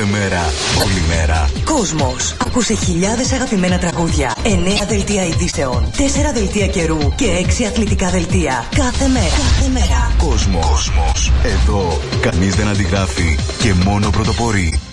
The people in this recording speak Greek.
Κάθε μέρα, όλη μέρα. Κόσμος. Άκουσε χιλιάδες αγαπημένα τραγούδια. 9 δελτία ειδήσεων. 4 δελτία καιρού και 6 αθλητικά δελτία. Κάθε μέρα. Κάθε μέρα. Κόσμος. Εδώ κανείς δεν αντιγράφει και μόνο πρωτοπορεί.